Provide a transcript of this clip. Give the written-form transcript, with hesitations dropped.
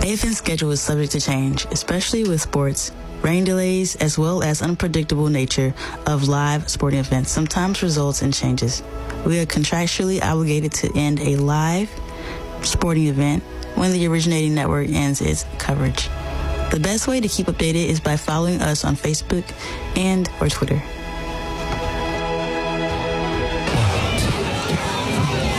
AFN's schedule is subject to change, especially with sports. Rain delays, as well as unpredictable nature of live sporting events, sometimes results in changes. We are contractually obligated to end a live sporting event when the originating network ends its coverage. The best way to keep updated is by following us on Facebook and or Twitter.